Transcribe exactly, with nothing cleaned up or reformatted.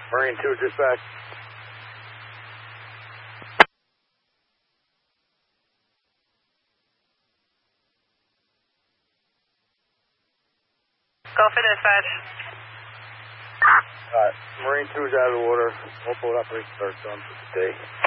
Marine two, dispatch. Go for dispatch. Alright, Marine two is out of the water. We'll pull it up and start done for today.